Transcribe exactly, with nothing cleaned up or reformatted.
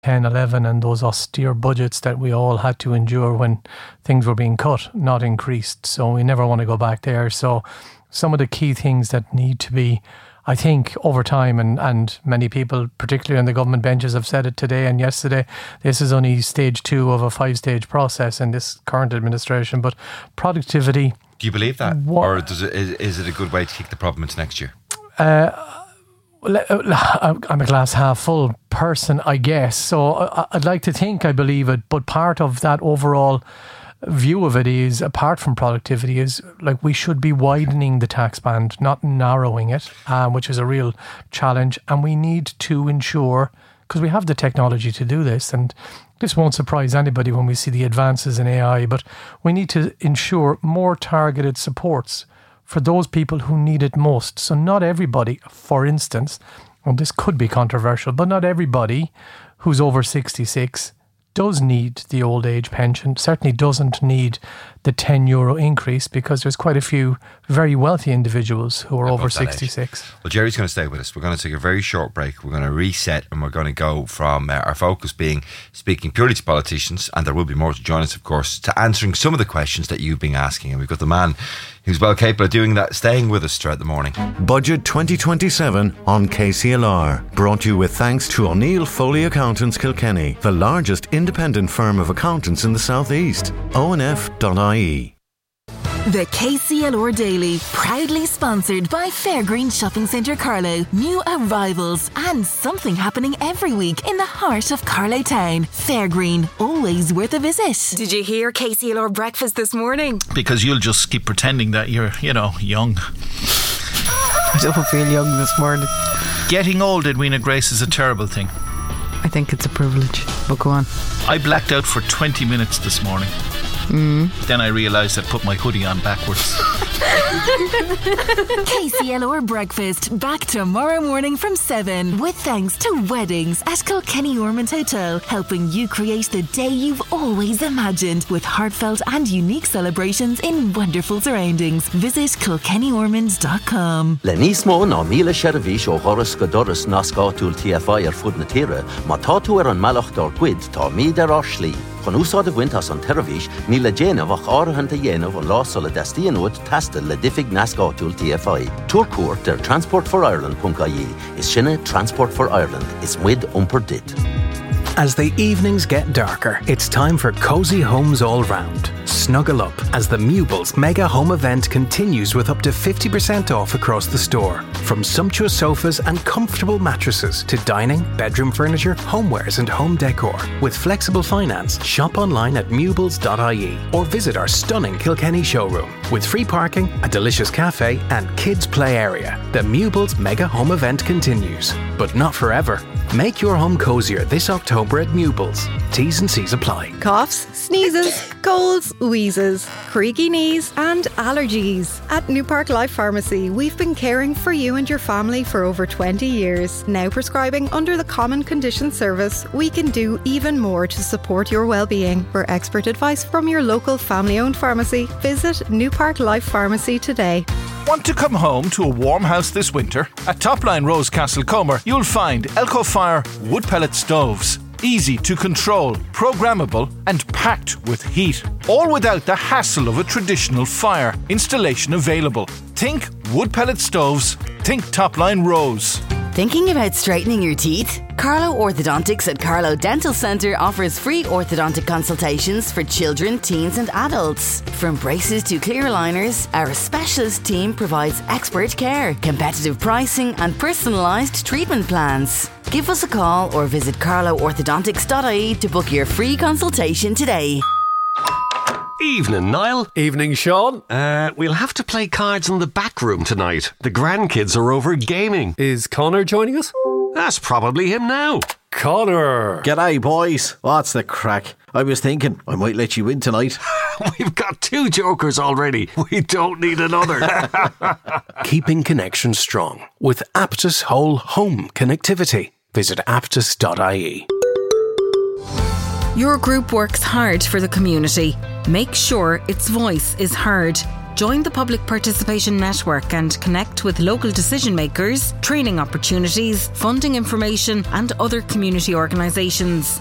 ten, eleven and those austere budgets that we all had to endure when things were being cut, not increased. So we never want to go back there. So some of the key things that need to be, I think, over time, and, and many people, particularly on the government benches, have said it today and yesterday, this is only stage two of a five-stage process in this current administration. But productivity... Do you believe that? What, or does it, is, is it a good way to kick the problem into next year? Uh, I'm a glass half full person, I guess. So I'd like to think I believe it, but part of that overall view of it is, apart from productivity, is like we should be widening the tax band, not narrowing it, um, which is a real challenge. And we need to ensure, because we have the technology to do this, and this won't surprise anybody when we see the advances in A I, but we need to ensure more targeted supports for those people who need it most. So not everybody, for instance, well, this could be controversial, but not everybody who's over sixty-six does need the old age pension, certainly doesn't need the ten euro increase, because there's quite a few very wealthy individuals who are over sixty-six. Well, Jerry's going to stay with us. We're going to take a very short break. We're going to reset, and we're going to go from uh, our focus being speaking purely to politicians, and there will be more to join us, of course, to answering some of the questions that you've been asking. And we've got the man who's well capable of doing that, staying with us throughout the morning. Budget twenty twenty-seven on K C L R. Brought to you with thanks to O'Neill Foley Accountants Kilkenny, the largest independent firm of accountants in the South East. O N F dot I E. The K C L R Daily, proudly sponsored by Fairgreen Shopping Centre Carlow. New arrivals and something happening every week in the heart of Carlow Town. Fairgreen, always worth a visit. Did you hear K C L R breakfast this morning? Because you'll just keep pretending that you're, you know, young. I don't feel young this morning. Getting old, Edwina Grace, is a terrible thing. I think it's a privilege, but go on. I blacked out for twenty minutes this morning. Mm. Then I realised I'd put my hoodie on backwards. K C L R Breakfast, back tomorrow morning from seven, with thanks to Weddings at Kilkenny Ormond Hotel, helping you create the day you've always imagined, with heartfelt and unique celebrations in wonderful surroundings. Visit kilkenny ormond dot com. Le nísmó ná míle seirbhís ó Horace go doras ná scáúil T F I ar fud na tíre, má tá tú ar an mealach dar cuid tá míad ar ár slí. Chun úsáid a bhaint as an teirvís, ní le déanamh ach áirithe dhéanamh an lásol a destianúid testa le diffig na scáúil T F I. Túr cuairt ar transport for ireland dot I E. Is sinne Transport for Ireland. Is muid umpar dit. As the evenings get darker, it's time for cozy homes all round. Snuggle up as the Mewbles Mega Home Event continues with up to fifty percent off across the store. From sumptuous sofas and comfortable mattresses to dining, bedroom furniture, homewares and home decor. With flexible finance, shop online at mewbles dot I E or visit our stunning Kilkenny showroom. With free parking, a delicious cafe and kids play area, the Mewbles Mega Home Event continues. But not forever. Make your home cozier this October at Mewbles. T's and C's apply. Coughs, sneezes, colds, wheezes, creaky knees and allergies. At New Park Life Pharmacy, we've been caring for you and your family for over twenty years. Now prescribing under the Common Condition Service, we can do even more to support your well-being. For expert advice from your local family-owned pharmacy, visit New Park Life Pharmacy today. Want to come home to a warm house this winter? At Topline Rose Castle Comer, you'll find Elco Fire wood pellet stoves. Easy to control, programmable and packed with heat. All without the hassle of a traditional fire. Installation available. Think wood pellet stoves. Think Topline Rose. Thinking about straightening your teeth? Carlow Orthodontics at Carlow Dental Centre offers free orthodontic consultations for children, teens and adults. From braces to clear aligners, our specialist team provides expert care, competitive pricing and personalised treatment plans. Give us a call or visit carlow orthodontics dot I E to book your free consultation today. Evening, Niall. Evening, Sean. Uh, we'll have to play cards in the back room tonight. The grandkids are over gaming. Is Connor joining us? That's probably him now. Connor. G'day, boys. What's the crack? I was thinking I might let you in tonight. We've got two jokers already. We don't need another. Keeping connection strong with Aptus Whole Home Connectivity. Visit aptus dot I E. Your group works hard for the community. Make sure its voice is heard. Join the Public Participation Network and connect with local decision makers, training opportunities, funding information and other community organisations.